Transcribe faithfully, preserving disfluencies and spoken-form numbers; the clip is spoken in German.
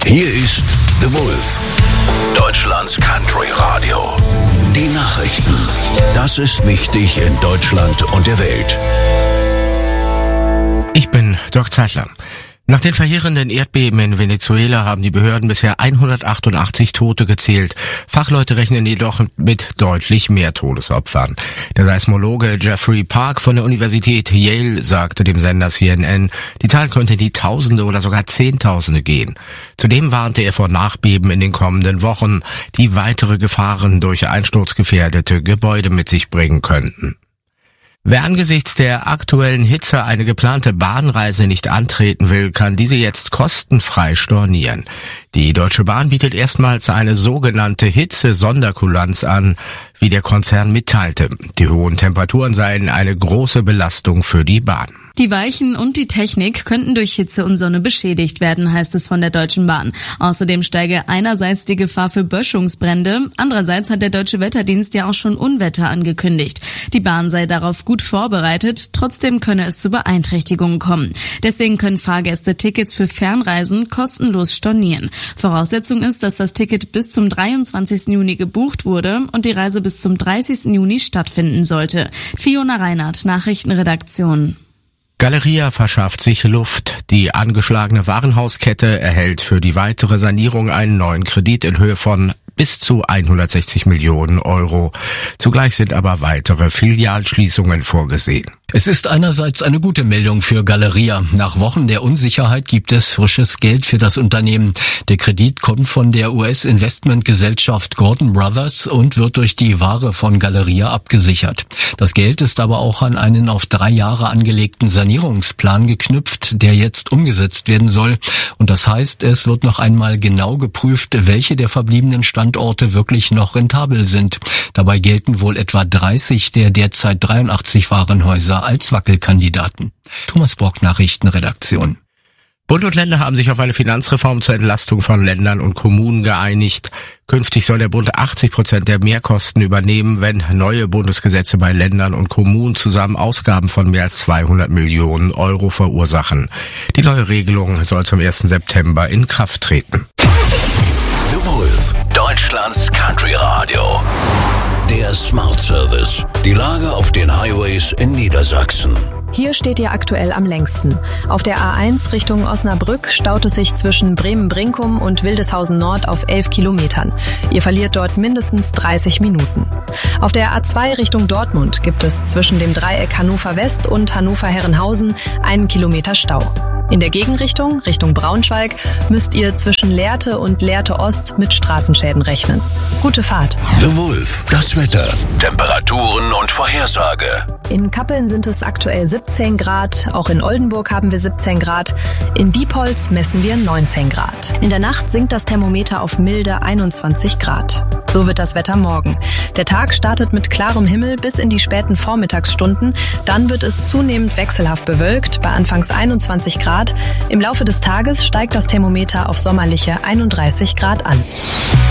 Hier ist The Wolf, Deutschlands Country Radio. Die Nachrichten. Das ist wichtig in Deutschland und der Welt. Ich bin Dirk Zeitler. Nach den verheerenden Erdbeben in Venezuela haben die Behörden bisher hundertachtundachtzig Tote gezählt. Fachleute rechnen jedoch mit deutlich mehr Todesopfern. Der Seismologe Jeffrey Park von der Universität Yale sagte dem Sender C N N, die Zahl könnte in die Tausende oder sogar Zehntausende gehen. Zudem warnte er vor Nachbeben in den kommenden Wochen, die weitere Gefahren durch einsturzgefährdete Gebäude mit sich bringen könnten. Wer angesichts der aktuellen Hitze eine geplante Bahnreise nicht antreten will, kann diese jetzt kostenfrei stornieren. Die Deutsche Bahn bietet erstmals eine sogenannte Hitze-Sonderkulanz an, wie der Konzern mitteilte. Die hohen Temperaturen seien eine große Belastung für die Bahn. Die Weichen und die Technik könnten durch Hitze und Sonne beschädigt werden, heißt es von der Deutschen Bahn. Außerdem steige einerseits die Gefahr für Böschungsbrände, andererseits hat der Deutsche Wetterdienst ja auch schon Unwetter angekündigt. Die Bahn sei darauf gut vorbereitet, trotzdem könne es zu Beeinträchtigungen kommen. Deswegen können Fahrgäste Tickets für Fernreisen kostenlos stornieren. Voraussetzung ist, dass das Ticket bis zum dreiundzwanzigsten Juni gebucht wurde und die Reise bis zum dreißigsten Juni stattfinden sollte. Fiona Reinhardt, Nachrichtenredaktion. Galeria verschafft sich Luft. Die angeschlagene Warenhauskette erhält für die weitere Sanierung einen neuen Kredit in Höhe von bis zu hundertsechzig Millionen Euro. Zugleich sind aber weitere Filialschließungen vorgesehen. Es ist einerseits eine gute Meldung für Galeria. Nach Wochen der Unsicherheit gibt es frisches Geld für das Unternehmen. Der Kredit kommt von der U S-Investmentgesellschaft Gordon Brothers und wird durch die Ware von Galeria abgesichert. Das Geld ist aber auch an einen auf drei Jahre angelegten Sanierungsplan geknüpft, der jetzt umgesetzt werden soll. Und das heißt, es wird noch einmal genau geprüft, welche der verbliebenen Standorte wirklich noch rentabel sind. Dabei gelten wohl etwa dreißig der derzeit dreiundachtzig Warenhäuser als Wackelkandidaten. Thomas Brock, Nachrichtenredaktion. Bund und Länder haben sich auf eine Finanzreform zur Entlastung von Ländern und Kommunen geeinigt. Künftig soll der Bund achtzig Prozent der Mehrkosten übernehmen, wenn neue Bundesgesetze bei Ländern und Kommunen zusammen Ausgaben von mehr als zweihundert Millionen Euro verursachen. Die neue Regelung soll zum ersten September in Kraft treten. The Wolf, Deutschlands Country Radio. Der Smart Service. Die Lage auf den Highways in Niedersachsen. Hier steht ihr aktuell am längsten. Auf der A eins Richtung Osnabrück staut es sich zwischen Bremen-Brinkum und Wildeshausen Nord auf elf Kilometern. Ihr verliert dort mindestens dreißig Minuten. Auf der A zwei Richtung Dortmund gibt es zwischen dem Dreieck Hannover West und Hannover-Herrenhausen einen Kilometer Stau. In der Gegenrichtung, Richtung Braunschweig, müsst ihr zwischen Lehrte und Lehrte Ost mit Straßenschäden rechnen. Gute Fahrt. The Wolf, das Wetter, Temperaturen und Vorhersage. In Kappeln sind es aktuell siebzehn Grad, auch in Oldenburg haben wir siebzehn Grad, in Diepholz messen wir neunzehn Grad. In der Nacht sinkt das Thermometer auf milde einundzwanzig Grad. So wird das Wetter morgen. Der Tag startet mit klarem Himmel bis in die späten Vormittagsstunden, dann wird es zunehmend wechselhaft bewölkt, bei anfangs einundzwanzig Grad. Im Laufe des Tages steigt das Thermometer auf sommerliche einunddreißig Grad an.